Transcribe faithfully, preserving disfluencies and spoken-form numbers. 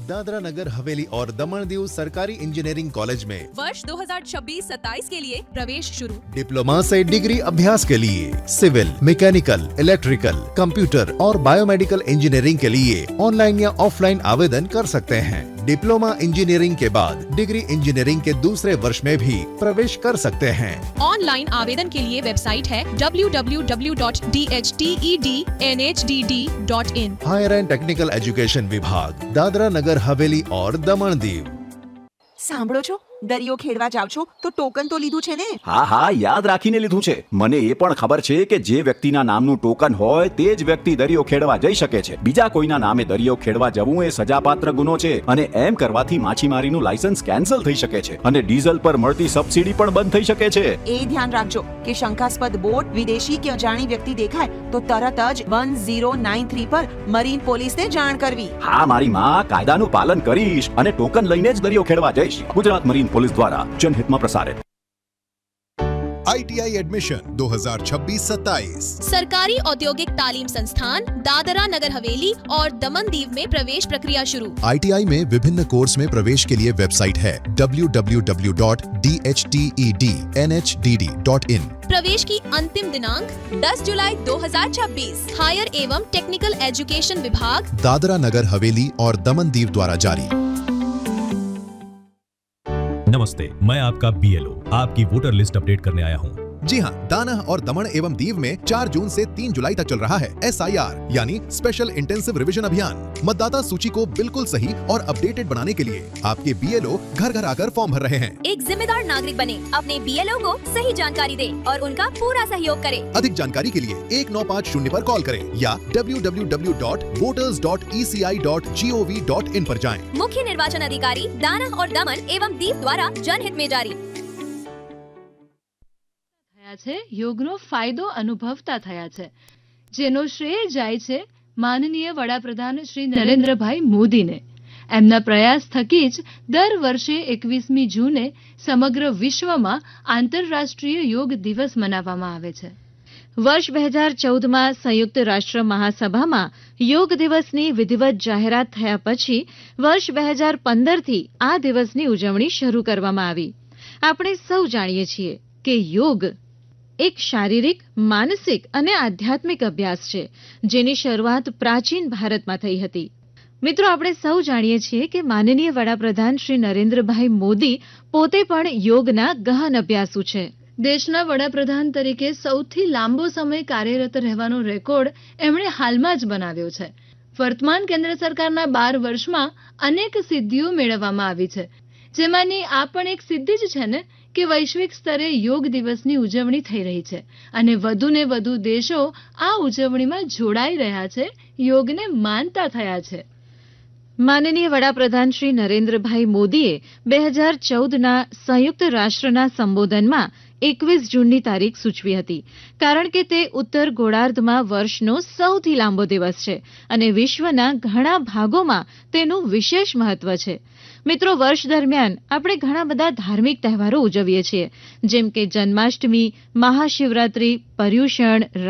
दादरा नगर हवेली और दमन दीव सरकारी engineering college में वर्ष दो हज़ार छब्बीस सत्ताईस के लिए प्रवेश शुरू। डिप्लोमा से डिग्री अभ्यास के लिए सिविल, मैकेनिकल, इलेक्ट्रिकल, कंप्यूटर और बायोमेडिकल इंजीनियरिंग के लिए ऑनलाइन या ऑफलाइन आवेदन कर सकते हैं। डिप्लोमा इंजीनियरिंग के बाद डिग्री इंजीनियरिंग के दूसरे वर्ष में भी प्रवेश कर सकते हैं। ऑनलाइन आवेदन के लिए वेबसाइट है W W W dot D H T E D N H D D dot in. Higher and technical education विभाग, दादरा नगर हवेली और दमन दीव। સાંભળો છો, દરિયો ખેડવા જાવ છો તો ટોકન તો લીધું છે ને? હા હા, યાદ રાખીને લીધું છે. મને એ પણ ખબર છે કે જે વ્યક્તિના નામનું ટોકન હોય તે જ વ્યક્તિ દરિયો ખેડવા જઈ શકે છે. બીજા કોઈના નામે દરિયો ખેડવા જવું એ સજાપાત્ર ગુનો છે અને એમ કરવાથી માછીમારીનું લાયસન્સ કેન્સલ થઈ શકે છે અને ડીઝલ પર મળતી સબસિડી પણ બંધ થઈ શકે છે. એ ધ્યાન રાખજો કે શંકાસ્પદ બોટ, વિદેશી કે અજાણી વ્યક્તિ દેખાય તો તરત જ વન ઝીરો નાઇન થ્રી પર મરીન પોલીસને જાણ કરવી. હા મારી માં, કાયદાનું પાલન કરીશ અને ટોકન લઈને જ દરિયો ખેડવા જઈશ. गुजरात मरीन पुलिस द्वारा जनहित में प्रसारित। आईटीआई एडमिशन दो हज़ार छब्बीस सत्ताईस सरकारी औद्योगिक तालीम संस्थान दादरा नगर हवेली और दमन दीव में प्रवेश प्रक्रिया शुरू। आईटीआई में विभिन्न कोर्स में प्रवेश के लिए वेबसाइट है W W W dot D H T E D N H D D dot in. प्रवेश की अंतिम दिनांक दस जुलाई दो हज़ार छब्बीस। हायर एवं टेक्निकल एजुकेशन विभाग, दादरा नगर हवेली और दमन दीव द्वारा जारी। नमस्ते, मैं आपका बी एल ओ आपकी वोटर लिस्ट अपडेट करने आया हूँ। जी हाँ, दाना और दमन एवं दीव में चार जून से तीन जुलाई तक चल रहा है एस आई आर यानी स्पेशल इंटेंसिव रिवीजन अभियान। मतदाता सूची को बिल्कुल सही और अपडेटेड बनाने के लिए आपके बी एल ओ घर घर आकर फॉर्म भर रहे हैं। एक जिम्मेदार नागरिक बने, अपने बी एल ओ को सही जानकारी दे और उनका पूरा सहयोग करे। अधिक जानकारी के लिए एक नौ पाँच शून्य पर कॉल करें या W W W dot voters dot E C I dot G O V dot in पर जाएं। मुख्य निर्वाचन अधिकारी दाना और दमन एवं दीव द्वारा जनहित में जारी। છે યોગનો ફાયદો અનુભવતા થયા છે, જેનો શ્રેય જાય છે માનનીય વડાપ્રધાન શ્રી નરેન્દ્રભાઈ મોદીને. એમના પ્રયાસ થકી જ દર વર્ષે એકવીસમી જૂને સમગ્ર વિશ્વમાં આંતરરાષ્ટ્રીય યોગ દિવસ મનાવવામાં આવે છે. વર્ષ બે હજાર ચૌદમાં સંયુક્ત રાષ્ટ્ર મહાસભામાં યોગ દિવસની વિધિવત જાહેરાત થયા પછી વર્ષ બે હજાર પંદરથી આ દિવસની ઉજવણી શરૂ કરવામાં આવી. આપણે સૌ જાણીએ છીએ કે યોગ એક શારીરિક, માનસિક અને આધ્યાત્મિક અભ્યાસ છે, જેની શરૂઆત પ્રાચીન ભારતમાં થઈ હતી. મિત્રો, આપણે સૌ જાણીએ છીએ કે માનનીય વડાપ્રધાન શ્રી નરેન્દ્રભાઈ મોદી પોતે પણ યોગના ગહન અભ્યાસુ છે. દેશના વડાપ્રધાન તરીકે સૌથી લાંબો સમય કાર્યરત રહેવાનો રેકોર્ડ એમણે હાલમાં જ બનાવ્યો છે. વર્તમાન કેન્દ્ર સરકારના બાર વર્ષમાં અનેક સિદ્ધિઓ મેળવવામાં આવી છે, જેમાંની આ પણ એક સિદ્ધિ જ છે ને કે વૈશ્વિક સ્તરે યોગ દિવસની ઉજવણી થઈ રહી છે અને વધુ ને વધુ દેશો આ ઉજવણીમાં જોડાઈ રહ્યા છે, યોગને માનતા થયા છે. માનનીય વડાપ્રધાન શ્રી નરેન્દ્રભાઈ મોદીએ બે હજાર ચૌદના સંયુક્ત રાષ્ટ્રના સંબોધનમાં એકવીસ જૂનની તારીખ સૂચવી હતી, કારણ કે તે ઉત્તર ગોળાર્ધમાં વર્ષનો સૌથી લાંબો દિવસ છે અને વિશ્વના ઘણા ભાગોમાં તેનું વિશેષ મહત્વ છે. મિત્રો, વર્ષ દરમિયાન આપણે ઘણા બધા ધાર્મિક તહેવારો ઉજવીએ છીએ, જેમ કે જન્માષ્ટમી, મહાશિવરાત્રી, પર્યુષણ,